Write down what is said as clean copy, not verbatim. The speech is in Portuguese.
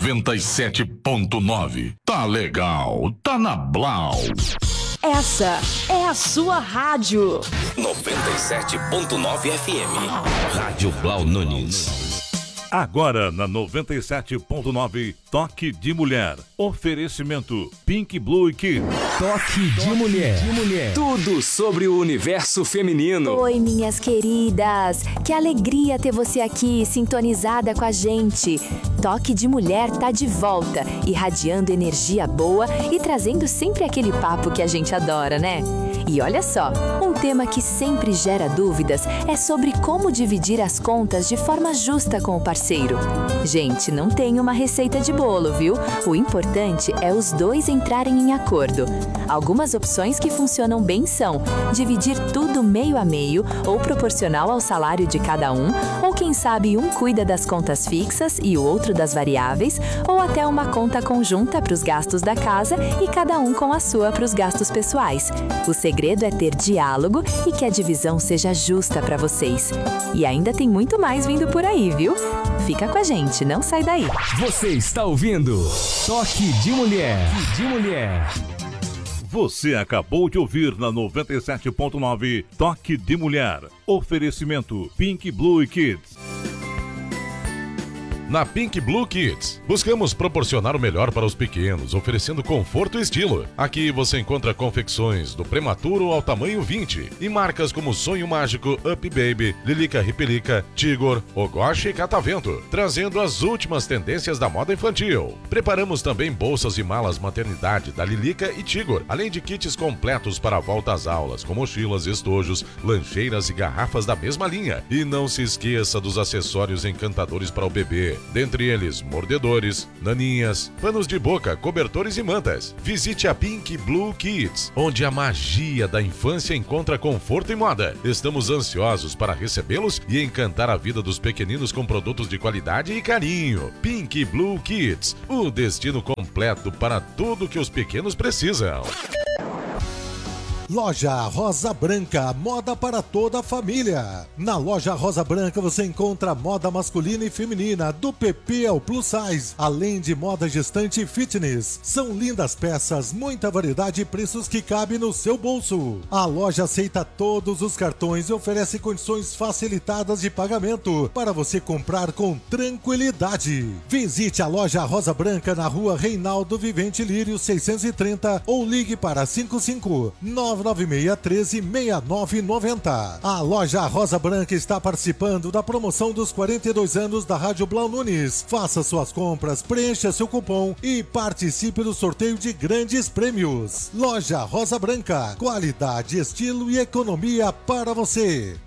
97.9. Tá legal, tá na Blau. Essa é a sua rádio. 97.9 FM. Rádio Blau Nunes. Agora na 97.9, Toque de Mulher. Oferecimento Pink Blue Kids. Toque de Mulher. Tudo sobre o universo feminino. Oi, minhas queridas. Que alegria ter você aqui, sintonizada com a gente. Toque de Mulher tá de volta, irradiando energia boa e trazendo sempre aquele papo que a gente adora, né? E olha só, um tema que sempre gera dúvidas é sobre como dividir as contas de forma justa com o parceiro. Gente, não tem uma receita de bolo, viu? O importante é os dois entrarem em acordo. Algumas opções que funcionam bem são dividir tudo meio a meio ou proporcional ao salário de cada um, ou quem sabe um cuida das contas fixas e o outro das variáveis, ou até uma conta conjunta para os gastos da casa e cada um com a sua para os gastos pessoais. O segredo é ter diálogo e que a divisão seja justa para vocês. E ainda tem muito mais vindo por aí, viu? Fica com a gente, não sai daí. Você está ouvindo Toque de Mulher. Você acabou de ouvir na 97.9 Toque de Mulher. Oferecimento Pink Blue Kids. Na Pink Blue Kids, buscamos proporcionar o melhor para os pequenos, oferecendo conforto e estilo. Aqui você encontra confecções do prematuro ao tamanho 20 e marcas como Sonho Mágico, Up Baby, Lilica Ripelica, Tigor, Ogoshi e Catavento, trazendo as últimas tendências da moda infantil. Preparamos também bolsas e malas maternidade da Lilica e Tigor, além de kits completos para a volta às aulas, com mochilas, estojos, lancheiras e garrafas da mesma linha. E não se esqueça dos acessórios encantadores para o bebê. Dentre eles, mordedores, naninhas, panos de boca, cobertores e mantas. Visite a Pink Blue Kids, onde a magia da infância encontra conforto e moda. Estamos ansiosos para recebê-los e encantar a vida dos pequeninos com produtos de qualidade e carinho. Pink Blue Kids, o destino completo para tudo que os pequenos precisam. Loja Rosa Branca, moda para toda a família. Na Loja Rosa Branca você encontra moda masculina e feminina, do PP ao plus size, além de moda gestante e fitness. São lindas peças, muita variedade e preços que cabem no seu bolso. A loja aceita todos os cartões e oferece condições facilitadas de pagamento para você comprar com tranquilidade. Visite a Loja Rosa Branca na rua Reinaldo Vivente Lírio 630 ou ligue para 55996136990. A Loja Rosa Branca está participando da promoção dos 42 anos da Rádio Blau Nunes. Faça suas compras, preencha seu cupom e participe do sorteio de grandes prêmios. Loja Rosa Branca, qualidade, estilo e economia para você.